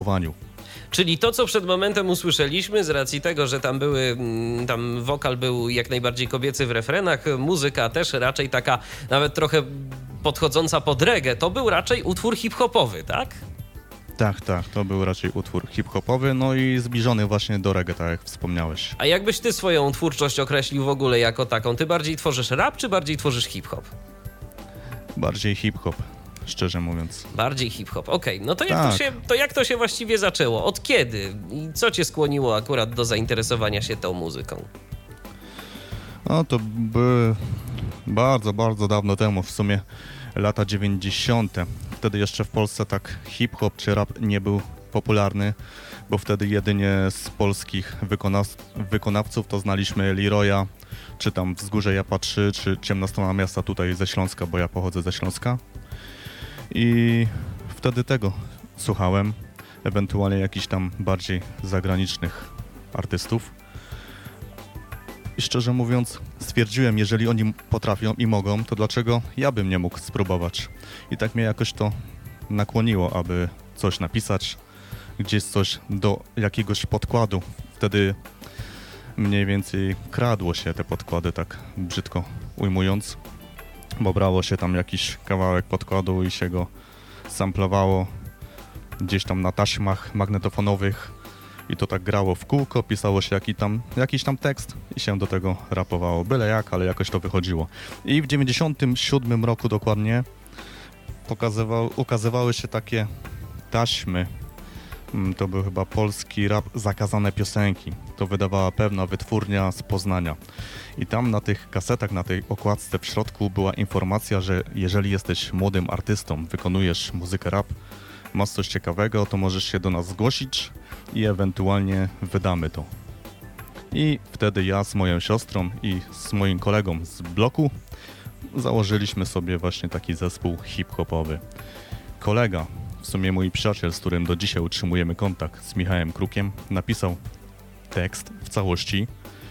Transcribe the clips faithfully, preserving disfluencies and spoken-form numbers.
Czyli to, co przed momentem usłyszeliśmy, z racji tego, że tam były, tam wokal był jak najbardziej kobiecy w refrenach, muzyka też raczej taka nawet trochę podchodząca pod reggae, to był raczej utwór hip-hopowy, tak? Tak, tak, to był raczej utwór hip-hopowy, no i zbliżony właśnie do reggae, tak jak wspomniałeś. A jakbyś ty swoją twórczość określił w ogóle jako taką? Ty bardziej tworzysz rap, czy bardziej tworzysz hip-hop? Bardziej hip-hop, szczerze mówiąc. Bardziej hip-hop, okej. Okay. No to jak, tak. to, się, to jak to się właściwie zaczęło? Od kiedy? I co cię skłoniło akurat do zainteresowania się tą muzyką? No to były bardzo, bardzo dawno temu, w sumie lata dziewięćdziesiąte. Wtedy jeszcze w Polsce tak hip-hop czy rap nie był popularny, bo wtedy jedynie z polskich wykonaw- wykonawców to znaliśmy Leroya, czy tam Wzgórze Japa trzy, czy Ciemna Strona Miasta tutaj ze Śląska, bo ja pochodzę ze Śląska. I wtedy tego słuchałem, ewentualnie jakichś tam bardziej zagranicznych artystów. I szczerze mówiąc stwierdziłem, jeżeli oni potrafią i mogą, to dlaczego ja bym nie mógł spróbować? I tak mnie jakoś to nakłoniło, aby coś napisać, gdzieś coś do jakiegoś podkładu. Wtedy mniej więcej kradło się te podkłady, tak brzydko ujmując, bo brało się tam jakiś kawałek podkładu i się go samplowało gdzieś tam na taśmach magnetofonowych i to tak grało w kółko, pisało się jaki tam, jakiś tam tekst i się do tego rapowało. Byle jak, ale jakoś to wychodziło. I w dziewięćdziesiątym siódmym roku dokładnie pokazywał, ukazywały się takie taśmy. To był chyba polski rap Zakazane Piosenki. To wydawała pewna wytwórnia z Poznania. I tam na tych kasetach, na tej okładce w środku była informacja, że jeżeli jesteś młodym artystą, wykonujesz muzykę rap, masz coś ciekawego, to możesz się do nas zgłosić i ewentualnie wydamy to. I wtedy ja z moją siostrą i z moim kolegą z bloku założyliśmy sobie właśnie taki zespół hip-hopowy. Kolega, w sumie mój przyjaciel, z którym do dzisiaj utrzymujemy kontakt, z Michałem Krukiem, napisał tekst w całości,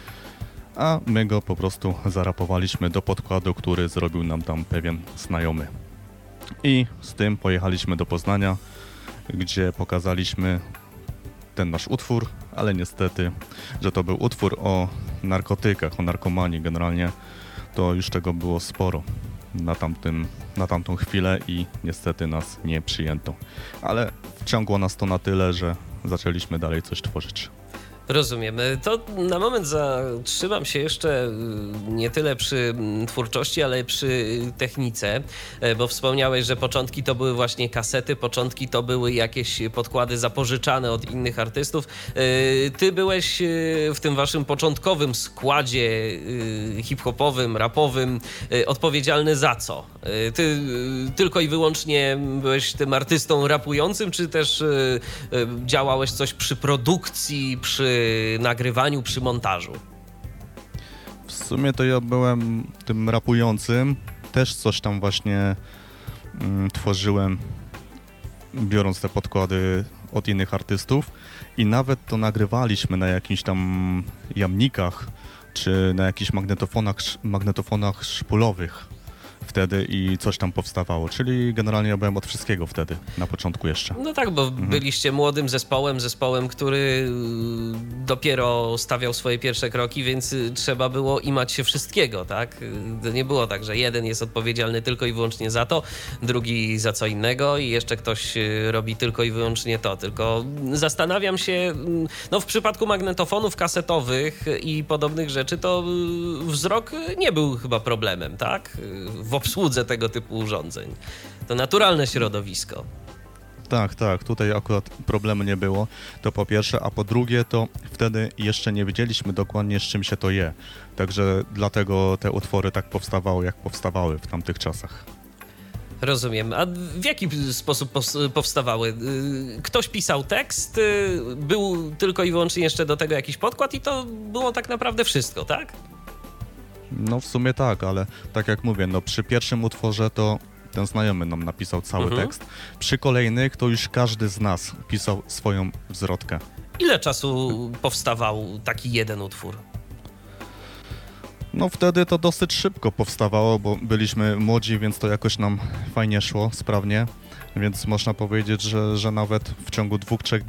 a my go po prostu zarapowaliśmy do podkładu, który zrobił nam tam pewien znajomy. I z tym pojechaliśmy do Poznania, gdzie pokazaliśmy ten nasz utwór, ale niestety, że to był utwór o narkotykach, o narkomanii generalnie, to już tego było sporo na, tamtym, na tamtą chwilę i niestety nas nie przyjęto. Ale wciągło nas to na tyle, że zaczęliśmy dalej coś tworzyć. Rozumiem. To na moment zatrzymam się jeszcze nie tyle przy twórczości, ale przy technice, bo wspomniałeś, że początki to były właśnie kasety, początki to były jakieś podkłady zapożyczane od innych artystów. Ty byłeś w tym waszym początkowym składzie hip-hopowym, rapowym odpowiedzialny za co? Ty tylko i wyłącznie byłeś tym artystą rapującym, czy też działałeś coś przy produkcji, przy nagrywaniu, przy montażu? W sumie to ja byłem tym rapującym, też coś tam właśnie mm, tworzyłem, biorąc te podkłady od innych artystów i nawet to nagrywaliśmy na jakichś tam jamnikach, czy na jakichś magnetofonach, magnetofonach szpulowych wtedy i coś tam powstawało, czyli generalnie ja byłem od wszystkiego wtedy, na początku jeszcze. No tak, bo mhm. byliście młodym zespołem, zespołem, który dopiero stawiał swoje pierwsze kroki, więc trzeba było imać się wszystkiego, tak? To nie było tak, że jeden jest odpowiedzialny tylko i wyłącznie za to, drugi za co innego i jeszcze ktoś robi tylko i wyłącznie to, tylko zastanawiam się, no w przypadku magnetofonów kasetowych i podobnych rzeczy, to wzrok nie był chyba problemem, tak? W obsłudze tego typu urządzeń. To naturalne środowisko. Tak, tak, tutaj akurat problemu nie było, to po pierwsze, a po drugie to wtedy jeszcze nie wiedzieliśmy dokładnie, z czym się to je, także dlatego te utwory tak powstawały, jak powstawały w tamtych czasach. Rozumiem. A w jaki sposób powstawały? Ktoś pisał tekst, był tylko i wyłącznie jeszcze do tego jakiś podkład i to było tak naprawdę wszystko, tak? No w sumie tak, ale tak jak mówię, no przy pierwszym utworze to ten znajomy nam napisał cały mhm. tekst. Przy kolejnych to już każdy z nas pisał swoją zwrotkę. Ile czasu powstawał taki jeden utwór? No wtedy to dosyć szybko powstawało, bo byliśmy młodzi, więc to jakoś nam fajnie szło, sprawnie. więc można powiedzieć, że, że nawet w ciągu dwóch, trzech